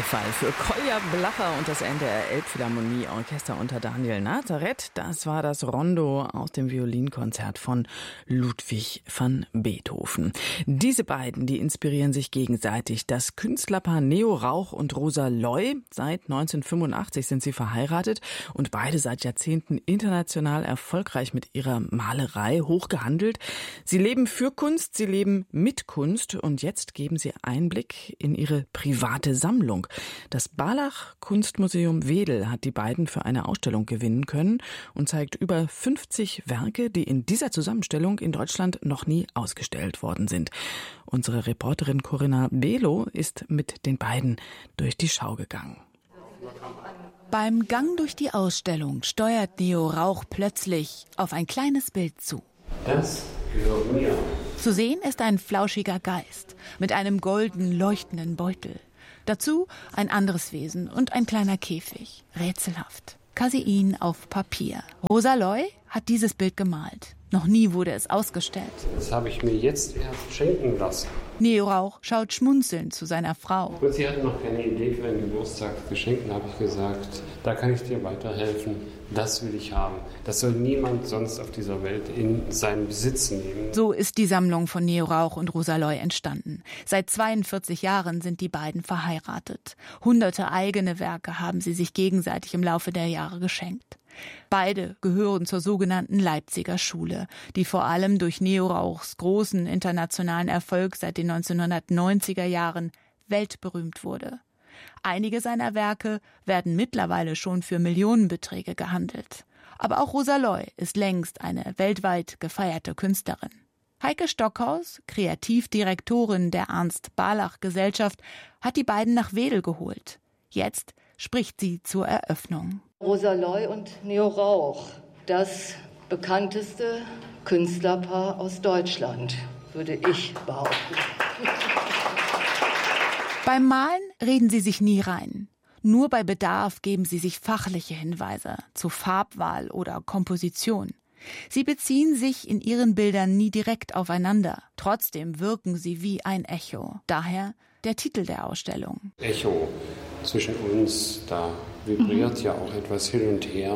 Beifall für Kolja Blacher und das NDR Elbphilharmonie-Orchester unter Daniel Nazareth. Das war das Rondo aus dem Violinkonzert von Ludwig van Beethoven. Diese beiden, die inspirieren sich gegenseitig. Das Künstlerpaar Neo Rauch und Rosa Loy. Seit 1985 sind sie verheiratet und beide seit Jahrzehnten international erfolgreich mit ihrer Malerei, hoch gehandelt. Sie leben für Kunst, sie leben mit Kunst und jetzt geben sie Einblick in ihre private Sammlung. Das Barlach Kunstmuseum Wedel hat die beiden für eine Ausstellung gewinnen können und zeigt über 50 Werke, die in dieser Zusammenstellung in Deutschland noch nie ausgestellt worden sind. Unsere Reporterin Corinna Belo ist mit den beiden durch die Schau gegangen. Beim Gang durch die Ausstellung steuert Neo Rauch plötzlich auf ein kleines Bild zu. Das gehört mir. Zu sehen ist ein flauschiger Geist mit einem golden leuchtenden Beutel. Dazu ein anderes Wesen und ein kleiner Käfig. Rätselhaft. Kasein auf Papier. Rosa Loy hat dieses Bild gemalt. Noch nie wurde es ausgestellt. Das habe ich mir jetzt erst schenken lassen. Neo Rauch schaut schmunzelnd zu seiner Frau. Und sie hatten noch keine Idee für ein Geburtstagsgeschenk. Da habe ich gesagt, da kann ich dir weiterhelfen. Das will ich haben. Das soll niemand sonst auf dieser Welt in seinen Besitz nehmen. So ist die Sammlung von Neo Rauch und Rosa Loy entstanden. Seit 42 Jahren sind die beiden verheiratet. Hunderte eigene Werke haben sie sich gegenseitig im Laufe der Jahre geschenkt. Beide gehören zur sogenannten Leipziger Schule, die vor allem durch Neo Rauchs großen internationalen Erfolg seit den 1990er Jahren weltberühmt wurde. Einige seiner Werke werden mittlerweile schon für Millionenbeträge gehandelt. Aber auch Rosa Loy ist längst eine weltweit gefeierte Künstlerin. Heike Stockhaus, Kreativdirektorin der Ernst-Barlach-Gesellschaft, hat die beiden nach Wedel geholt. Jetzt spricht sie zur Eröffnung. Rosa Loy und Neo Rauch, das bekannteste Künstlerpaar aus Deutschland, würde ich behaupten. Beim Malen reden sie sich nie rein. Nur bei Bedarf geben sie sich fachliche Hinweise zu Farbwahl oder Komposition. Sie beziehen sich in ihren Bildern nie direkt aufeinander. Trotzdem wirken sie wie ein Echo. Daher der Titel der Ausstellung. Echo zwischen uns, da vibriert ja auch etwas hin und her.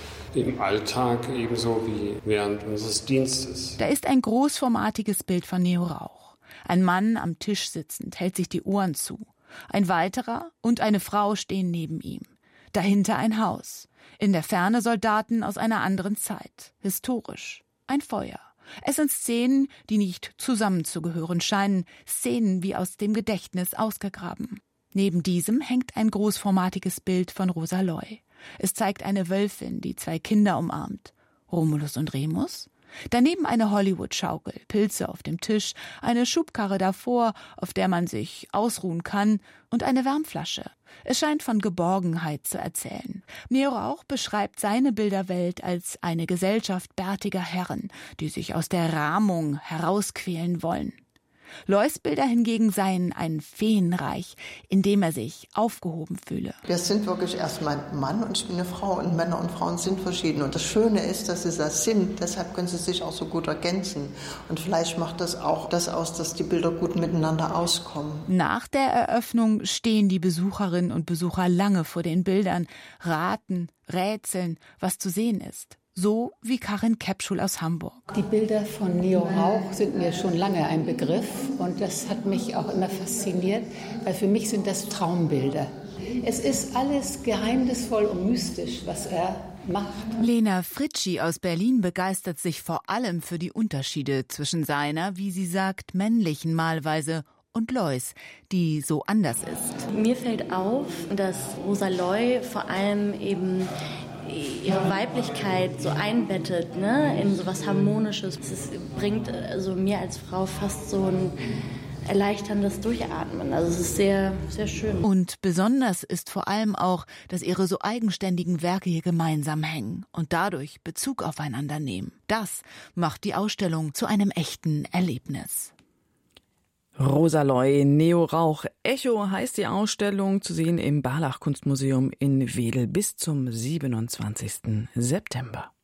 Im Alltag ebenso wie während unseres Dienstes. Da ist ein großformatiges Bild von Neo Rauch. Ein Mann am Tisch sitzend hält sich die Ohren zu. Ein weiterer und eine Frau stehen neben ihm. Dahinter ein Haus. In der Ferne Soldaten aus einer anderen Zeit. Historisch. Ein Feuer. Es sind Szenen, die nicht zusammenzugehören scheinen. Szenen wie aus dem Gedächtnis ausgegraben. Neben diesem hängt ein großformatiges Bild von Rosa Loy. Es zeigt eine Wölfin, die zwei Kinder umarmt. Romulus und Remus? Daneben eine Hollywood-Schaukel, Pilze auf dem Tisch, eine Schubkarre davor, auf der man sich ausruhen kann, und eine Wärmflasche. Es scheint von Geborgenheit zu erzählen. Neo Rauch beschreibt seine Bilderwelt als eine Gesellschaft bärtiger Herren, die sich aus der Rahmung herausquälen wollen. Loys Bilder hingegen seien ein Feenreich, in dem er sich aufgehoben fühle. Wir sind wirklich erstmal ein Mann und ich bin eine Frau und Männer und Frauen sind verschieden. Und das Schöne ist, dass sie das sind, deshalb können sie sich auch so gut ergänzen. Und vielleicht macht das auch das aus, dass die Bilder gut miteinander auskommen. Nach der Eröffnung stehen die Besucherinnen und Besucher lange vor den Bildern, raten, rätseln, was zu sehen ist. So wie Karin Kepschul aus Hamburg. Die Bilder von Neo Rauch sind mir schon lange ein Begriff und das hat mich auch immer fasziniert, weil für mich sind das Traumbilder. Es ist alles geheimnisvoll und mystisch, was er macht. Lena Fritschi aus Berlin begeistert sich vor allem für die Unterschiede zwischen seiner, wie sie sagt, männlichen Malweise und Loys, die so anders ist. Mir fällt auf, dass Rosa Loy vor allem eben ihre Weiblichkeit so einbettet, ne, in so was Harmonisches. Es bringt also mir als Frau fast so ein erleichterndes Durchatmen. Also es ist sehr, sehr schön. Und besonders ist vor allem auch, dass ihre so eigenständigen Werke hier gemeinsam hängen und dadurch Bezug aufeinander nehmen. Das macht die Ausstellung zu einem echten Erlebnis. Rosa Loy, Neo Rauch, Echo heißt die Ausstellung, zu sehen im Barlach Kunstmuseum in Wedel bis zum 27. September.